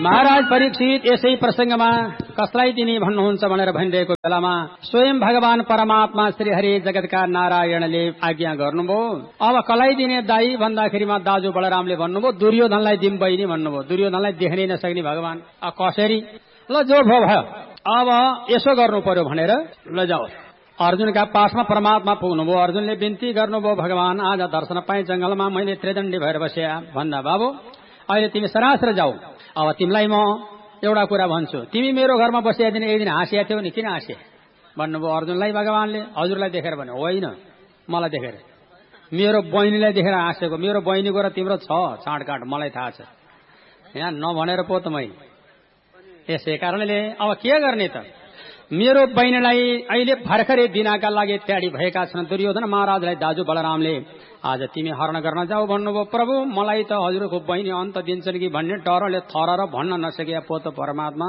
महाराज परीक्षित यसै प्रसंगमा कसलाई दिने भन्नुहुन्छ भनेर भनिरहेको बेलामा स्वयं भगवान परमात्मा श्री हरि जगतका नारायणले आज्ञा गर्नुभयो। अब कसलाई दिने दाई भन्दाखेरिमा दाजु बलरामले भन्नुभयो दुर्योधनलाई दिम बहिनी भन्नुभयो। दुर्योधनलाई देख्नै नसक्ने भगवान कसरी ल जो भयो अब यसो गर्नु पर्यो भनेर ल जाओ अर्जुनका पासमा परमात्मा पुग्नुभयो। अर्जुनले बिन्ती गर्नुभयो भगवान आज दर्शन पाए जंगलमा मैले त्रिदण्डी भएर बसे भन्दा बाबु अहिले तिमी सरासर जाऊ। अब तिमीलाई म एउटा कुरा भन्छु तिमी मेरो घरमा बसिया दिन एक दिन हाँसिया थियौ नि किन हाँसे भन्नुभयो अर्जुनलाई भगवानले। हजुरलाई देखेर भने होइन मलाई देखेर मेरो बहिनीलाई देखेर हाँसेको। मेरो बहिनीको र तिम्रो छ छाँडकाँड मलाई थाहा छ यहाँ नभनेर पो त मै यसै कारणले अब के गर्ने त मेरो बहिनीलाई अहिले भर्खरै दिनका लागि तयारी भएका छन् दुर्योधन महाराजलाई दाजु बलरामले आज तिमी हरण गर्न जाऊ भन्नुभयो। प्रभु मलाई त हजुरको बहिनी अन्त दिन्छन् कि भन्ने डरले थरर भन्न नसके पो त परमात्मा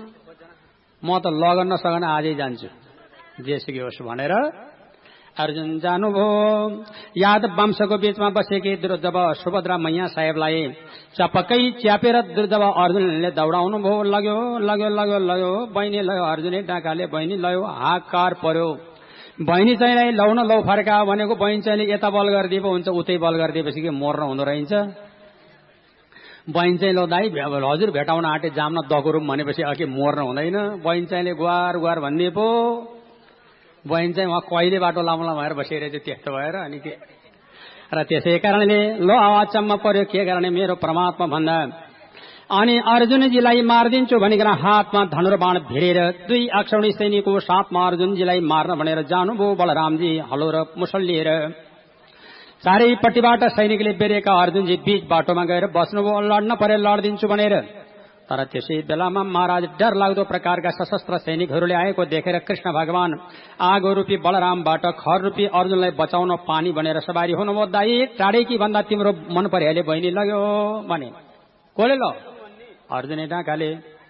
म त लगन नसकन आजै जान्छु जेसुकै होस् भनेर अर्जुन जानुभयो। यादव वंशको बीचमा बसेकी जब सुभद्रा मैया साहेबलाई चपक्कै च्यापेर जब अर्जुनले दौडाउनु भयो लग्यो लग्यो लग्यो लग्यो बहिनी लग्यो अर्जुनले डाकाले बहिनी लग्यो हाकार पर्यो। बहिनी चाहिँ लौन लौ फर्का भनेको बहिनी चाहिँ यता बल गरिदिए पो हुन्छ उतै बल गरिदिएपछि के मर्न हुँदो रहेछ। बहिनी चाहिँ लौ दाई हजुर भेटाउन आँटे जाम्न दगुरुम भनेपछि अघि मर्न हुँदैन। बहिनी चाहिँ गुहार गुहार भनिदिए पो बहिनी चाहिँ उहाँ कहिले बाटो लाउँला भएर बसिरहेछ त्यस्तो भएर अनि के र त्यसै कारणले लो अचम्म पर्यो के गर्ने मेरो परमात्मा भन्दा अनि अर्जुनजीलाई मारिदिन्छु भनिकन हातमा धनुर्बाण भिरेर 2 अक्षौणी सैनिकको साथमा अर्जुनजीलाई मार्न भनेर जानुभयो बलरामजी हलो र मुसल लिएर। चारैपट्टिबाट सैनिकले बेरेका अर्जुनजी बीच बाटोमा गएर बस्नुभयो लड्न परे लड्दिन्छु भनेर। तर त्यसै बेलामा महाराज डर लाग्दो प्रकारका सशस्त्र सैनिकहरूले आएको देखेर कृष्ण भगवान आगो रूपी बलरामबाट खर रूपी अर्जुनलाई बचाउन पानी बनेर सवारी हुनुभयो। दाई टाढै कि भन्दा तिम्रो मन परिहाल्यो बहिनी लग्यो भने कोले ल अर्जुनले डाकाले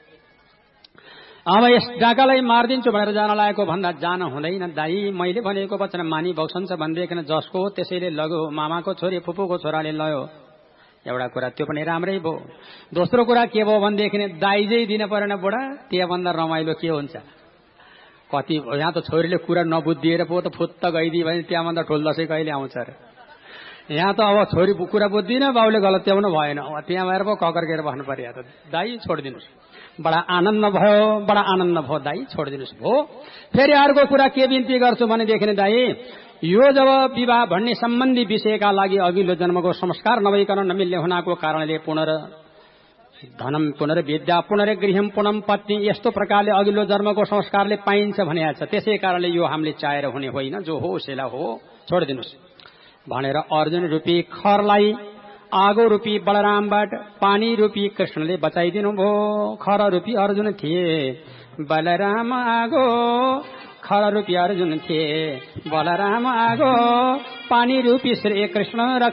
अब यस डाकालाई मारिदिन्छु भनेर जान लागेको भन्दा जान हुँदैन दाई मैले भनेको वचन मानी बक्सन्छ भन्दैकिन जसको त्यसैले लग्यो मामाको छोरी फुपूको छोराले लग्यो एउटा कुरा त्यो पनि राम्रै भयो। दोस्रो कुरा के भयो भनेदेखि दाइजै दिन परेन बुढा त्यहाँभन्दा रमाइलो के हुन्छ। कति यहाँ त छोरीले कुरा नबुझिदिएर पो त फुत्त गइदिए भने त्यहाँभन्दा ठुलो दसैँ कहिले आउँछ र। यहाँ त अब छोरी कुरा बुझ्दिन बाउले गलत त्याउनु भएन अब त्यहाँ भएर पो ककर्केर बस्नु पर्यो त दाई छोडिदिनुहोस्। बडा आनन्द भयो दाई छोडिदिनुहोस् भयो। फेरि अर्को कुरा के बिन्ती गर्छु भनेदेखि दाई यो जब विवाह भन्ने सम्बन्धी विषयका लागि अघिल्लो जन्मको संस्कार नभइकन नमिल्ने हुनाको कारणले पुनर्धनम पुनर्विद्या पुनर्गृहम पुनम पत्नी यस्तो प्रकारले अघिल्लो जन्मको संस्कारले पाइन्छ भनेको छ। त्यसै कारणले यो हामीले चाहेर हुने होइन जो हो सेला हो छोडिदिनुहोस् भनेर अर्जुन रूपी खरलाई आगो रूपी बलरामबाट पानी रूपी कृष्णले बचाइदिनु भयो। खर रूपी अर्जुन थिए बलराम आगो खर रूपी अर्जुन थिए बलराम आगो पानी रूपी श्री कृष्ण